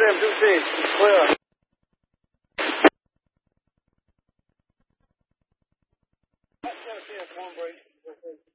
them 2-6. Clear. That's going to see us one break.